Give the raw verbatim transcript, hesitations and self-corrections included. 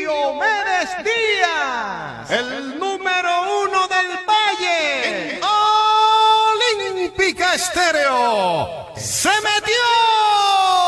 Diomedes Díaz, el número uno del Valle, en Olímpica Estéreo. Se